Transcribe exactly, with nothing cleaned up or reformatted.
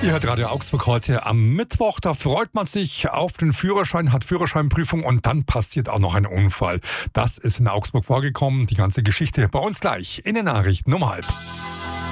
Ihr hört Radio Augsburg heute am Mittwoch. Da freut man sich auf den Führerschein, hat Führerscheinprüfung und dann passiert auch noch ein Unfall. Das ist in Augsburg vorgekommen. Die ganze Geschichte bei uns gleich in den Nachrichten um halb.